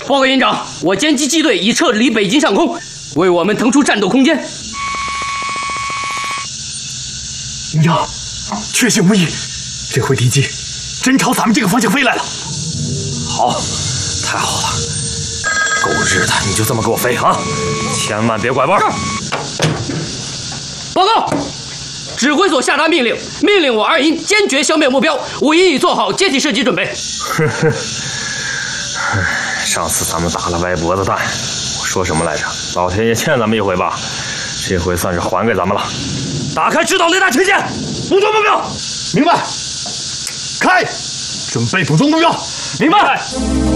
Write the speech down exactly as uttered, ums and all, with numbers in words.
报告营长，我歼击机队已撤离北京上空，为我们腾出战斗空间。 营长，确信无疑，这回敌机真朝咱们这个方向飞来了。 好，太好了！狗日的，你就这么给我飞啊！千万别拐弯。 报告，指挥所下达命令，命令我二营坚决消灭目标，五营已做好接替射击准备。 呵呵。上次咱们打了歪脖子弹，我说什么来着？老天爷欠咱们一回吧，这回算是还给咱们了。打开指导雷达前线，捕捉目标。 明白。开，准备捕捉目标。 明白。